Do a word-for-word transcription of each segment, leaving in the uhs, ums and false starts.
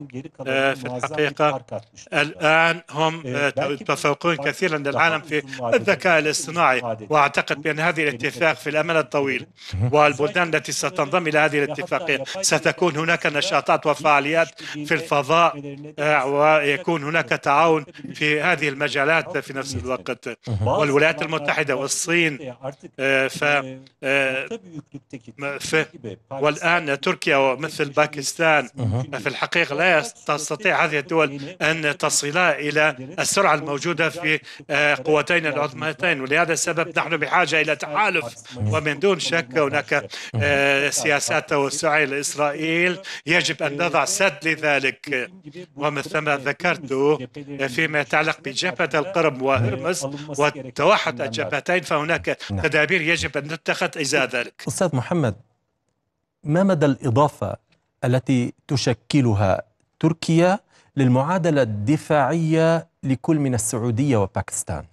في الحقيقة الآن هم يتفوقون كثيرا للعالم في الذكاء الاصطناعي، وأعتقد بأن هذه الاتفاق في الأمد الطويل والبلدان التي ستنضم إلى هذه الاتفاقية ستكون هناك نشاطات وفعاليات في الفضاء، ويكون هناك تعاون في هذه المجالات في نفس الوقت. والولايات المتحدة والصين ف... ف... والآن تركيا ومثل باكستان في الحقيقة لا تستطيع هذه الدول أن تصل إلى السرعة الموجودة في قوتين العظمتين، ولهذا السبب نحن بحاجة إلى تحالف. ومن دون شك هناك سياسات توسعية لإسرائيل يجب أن نضع سد لذلك. ومثل ما ذكرت فيما يتعلق بجبهة القرم وهرمز وتوحد الجبهتين فهناك تدابير يجب أن تتخذ إزاء ذلك. أستاذ محمد، ما مدى الإضافة التي تشكلها تركيا للمعادلة الدفاعية لكل من السعودية وباكستان؟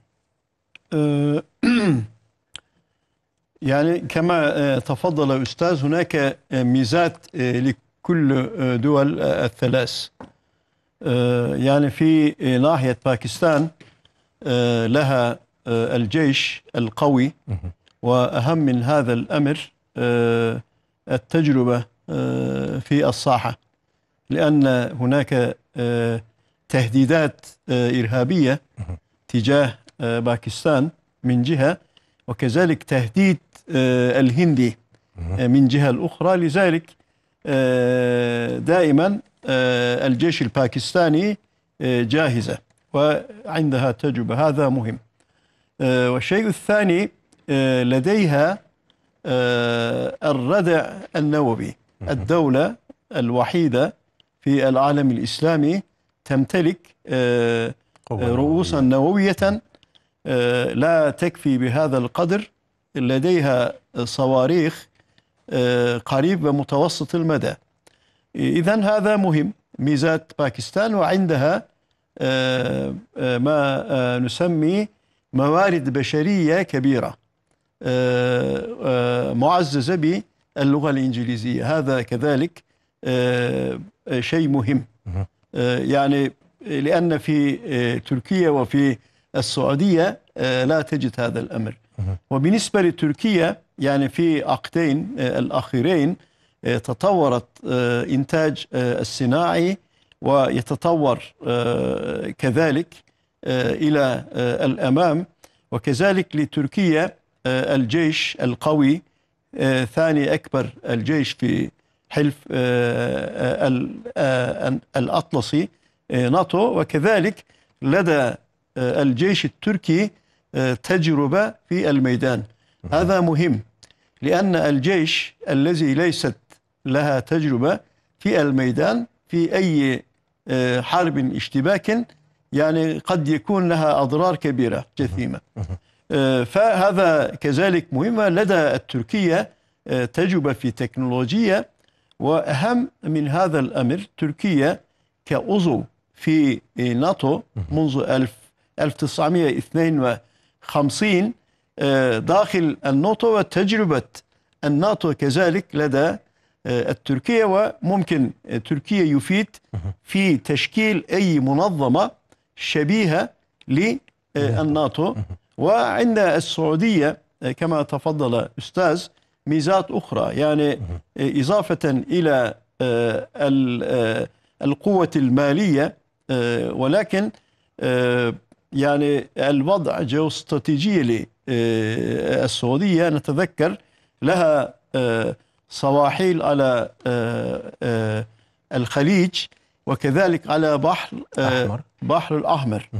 يعني كما تفضل أستاذ هناك ميزات لكل دول الثلاث. يعني في ناحية باكستان لها الجيش القوي، وأهم من هذا الأمر التجربة في الساحة، لأن هناك تهديدات إرهابية تجاه باكستان من جهة، وكذلك تهديد الهندي من جهة الأخرى. لذلك دائما الجيش الباكستاني جاهزة وعندها تجربة، هذا مهم. والشيء الثاني لديها الردع النووي. الدولة الوحيدة في العالم الإسلامي تمتلك رؤوسا نووية لا تكفي بهذا القدر، لديها صواريخ قريب ومتوسط المدى. إذن هذا مهم، ميزات باكستان. وعندها ما نسمي موارد بشرية كبيرة معززة باللغة الإنجليزية، هذا كذلك شيء مهم. يعني لأن في تركيا وفي السعودية لا تجد هذا الأمر. وبالنسبة لتركيا يعني في عقدين الأخيرين تطورت إنتاج الصناعي، ويتطور كذلك إلى الأمام. وكذلك لتركيا الجيش القوي، ثاني أكبر الجيش في حلف الأطلسي ناتو، وكذلك لدى الجيش التركي تجربة في الميدان. هذا مهم، لأن الجيش الذي ليست لها تجربة في الميدان في أي حرب اشتباك يعني قد يكون لها أضرار كبيرة جثيمة. فهذا كذلك مهم. لدى التركية تجربة في تكنولوجيا، وأهم من هذا الأمر تركيا كعضو في ناتو منذ ألف وتسعمئة واثنين وخمسين داخل الناتو، وتجربة الناتو كذلك لدى التركية. وممكن تركيا يفيد في تشكيل أي منظمة شبيهة للناتو. وعند السعودية كما تفضل أستاذ ميزات أخرى، يعني إضافة إلى القوة المالية، ولكن يعني الوضع جيوستراتيجي للسعودية. نتذكر لها صواحل على الخليج، وكذلك على بحر أحمر. بحر الأحمر.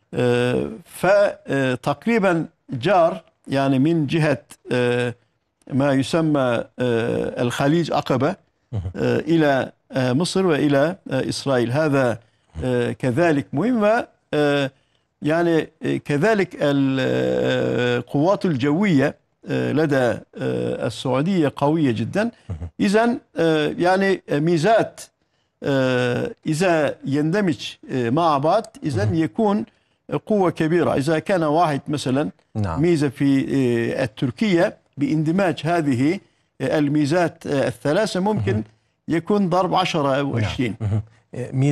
فتقريبا جار يعني من جهة ما يسمى الخليج عقبة إلى مصر وإلى إسرائيل. هذا كذلك مهم. يعني كذلك القوات الجوية لدى السعودية قوية جدا. إذن يعني ميزات إذا يندمج مع بعض إذن يكون قوة كبيرة. إذا كان واحد مثلا نعم. ميزة في التركية، باندماج هذه الميزات الثلاثة ممكن يكون ضرب عشرة أو عشرين. نعم.